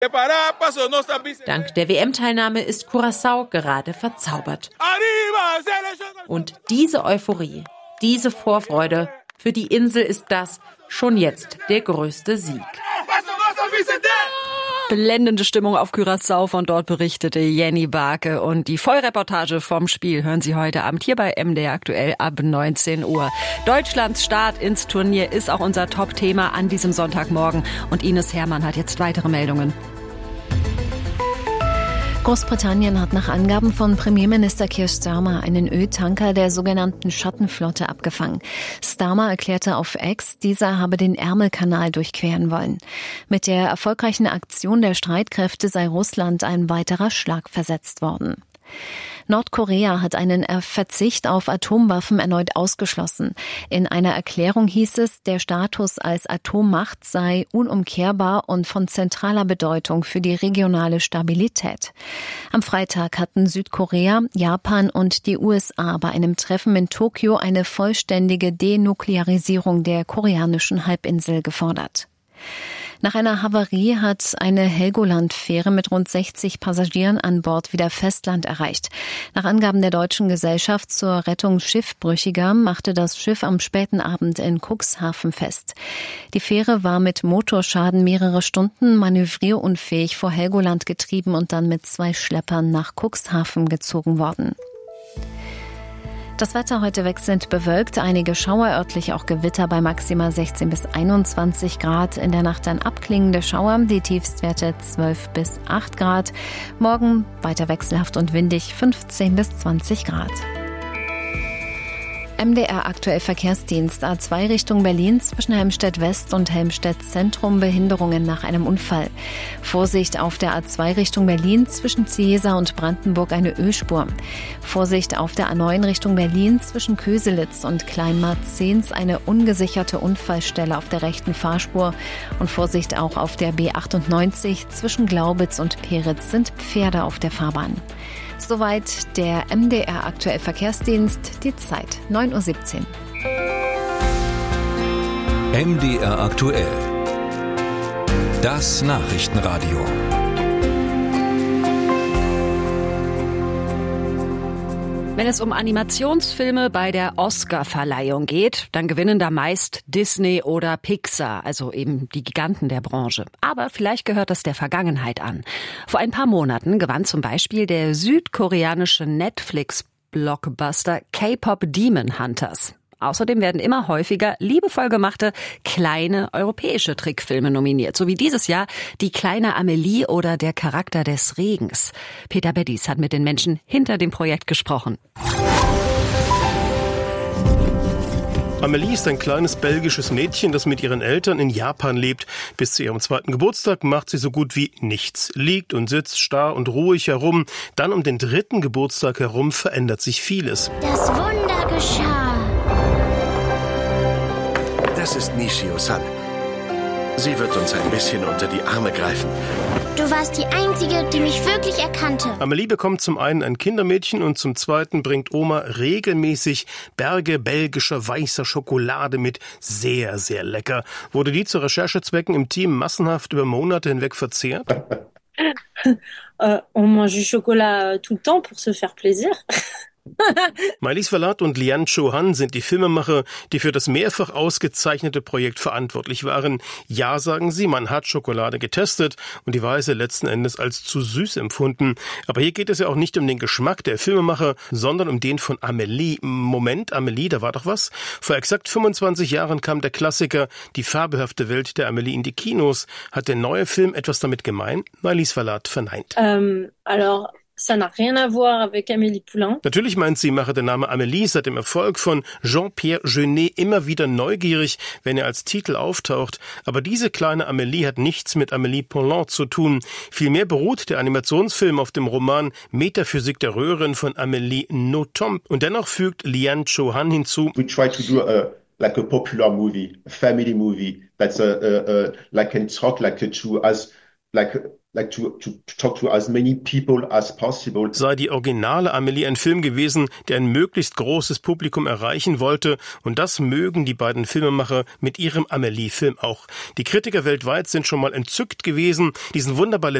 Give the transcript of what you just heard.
Dank der WM-Teilnahme ist Curaçao gerade verzaubert. Und diese Euphorie, diese Vorfreude, für die Insel ist das schon jetzt der größte Sieg. Blendende Stimmung auf Curaçao, von dort berichtete Jenny Barke. Und die Vollreportage vom Spiel hören Sie heute Abend hier bei MDR aktuell ab 19 Uhr. Deutschlands Start ins Turnier ist auch unser Top-Thema an diesem Sonntagmorgen. Und Ines Hermann hat jetzt weitere Meldungen. Großbritannien hat nach Angaben von Premierminister Keir Starmer einen Öltanker der sogenannten Schattenflotte abgefangen. Starmer erklärte auf X, dieser habe den Ärmelkanal durchqueren wollen. Mit der erfolgreichen Aktion der Streitkräfte sei Russland ein weiterer Schlag versetzt worden. Nordkorea hat einen Verzicht auf Atomwaffen erneut ausgeschlossen. In einer Erklärung hieß es, der Status als Atommacht sei unumkehrbar und von zentraler Bedeutung für die regionale Stabilität. Am Freitag hatten Südkorea, Japan und die USA bei einem Treffen in Tokio eine vollständige Denuklearisierung der koreanischen Halbinsel gefordert. Nach einer Havarie hat eine Helgoland-Fähre mit rund 60 Passagieren an Bord wieder Festland erreicht. Nach Angaben der deutschen Gesellschaft zur Rettung Schiffbrüchiger machte das Schiff am späten Abend in Cuxhaven fest. Die Fähre war mit Motorschaden mehrere Stunden manövrierunfähig vor Helgoland getrieben und dann mit 2 Schleppern nach Cuxhaven gezogen worden. Das Wetter heute wechselnd bewölkt, einige Schauer, örtlich auch Gewitter bei maximal 16 bis 21 Grad. In der Nacht dann abklingende Schauer, die Tiefstwerte 12 bis 8 Grad. Morgen weiter wechselhaft und windig 15 bis 20 Grad. MDR aktuell Verkehrsdienst A2 Richtung Berlin zwischen Helmstedt West und Helmstedt Zentrum Behinderungen nach einem Unfall. Vorsicht auf der A2 Richtung Berlin zwischen Ziesa und Brandenburg eine Ölspur. Vorsicht auf der A9 Richtung Berlin zwischen Köselitz und Kleinmarzens eine ungesicherte Unfallstelle auf der rechten Fahrspur. Und Vorsicht auch auf der B98 zwischen Glaubitz und Peritz sind Pferde auf der Fahrbahn. Soweit der MDR aktuell Verkehrsdienst, die Zeit 9:17 Uhr. MDR aktuell. Das Nachrichtenradio. Wenn es um Animationsfilme bei der Oscar-Verleihung geht, dann gewinnen da meist Disney oder Pixar, also eben die Giganten der Branche. Aber vielleicht gehört das der Vergangenheit an. Vor ein paar Monaten gewann zum Beispiel der südkoreanische Netflix-Blockbuster K-Pop Demon Hunters. Außerdem werden immer häufiger liebevoll gemachte kleine europäische Trickfilme nominiert, so wie dieses Jahr Die kleine Amelie oder Der Charakter des Regens. Peter Beddies hat mit den Menschen hinter dem Projekt gesprochen. Amelie ist ein kleines belgisches Mädchen, das mit ihren Eltern in Japan lebt. Bis zu ihrem 2. Geburtstag macht sie so gut wie nichts. Liegt und sitzt starr und ruhig herum. Dann um den 3. Geburtstag herum verändert sich vieles. Das Wunder geschah. Das ist Nishio-san. Sie wird uns ein bisschen unter die Arme greifen. Du warst die Einzige, die mich wirklich erkannte. Amelie bekommt zum einen ein Kindermädchen und zum zweiten bringt Oma regelmäßig Berge belgischer weißer Schokolade mit. Sehr, sehr lecker. Wurde die zu Recherchezwecken im Team massenhaft über Monate hinweg verzehrt? On mange du chocolat tout le temps pour se faire plaisir. Maëlys Vallat und Lian Cho-han sind die Filmemacher, die für das mehrfach ausgezeichnete Projekt verantwortlich waren. Ja, sagen sie, man hat Schokolade getestet und die Weiße letzten Endes als zu süß empfunden. Aber hier geht es ja auch nicht um den Geschmack der Filmemacher, sondern um den von Amelie. Moment, Amelie, da war doch was? Vor exakt 25 Jahren kam der Klassiker Die fabelhafte Welt der Amelie in die Kinos. Hat der neue Film etwas damit gemein? Maëlys Vallat verneint. Ça n'a rien à voir avec Amélie Poulain. Natürlich meint sie, mache der Name Amélie seit dem Erfolg von Jean-Pierre Jeunet immer wieder neugierig, wenn er als Titel auftaucht. Aber diese kleine Amélie hat nichts mit Amélie Poulain zu tun. Vielmehr beruht der Animationsfilm auf dem Roman Metaphysik der Röhren von Amélie Nothomb. Und dennoch fügt Lian Cho-han hinzu, We try to do like a popular movie, a family movie, that's like can talk like to us, like Sei die originale Amélie ein Film gewesen, der ein möglichst großes Publikum erreichen wollte, und das mögen die beiden Filmemacher mit ihrem Amélie-Film auch. Die Kritiker weltweit sind schon mal entzückt gewesen, diesen wunderbar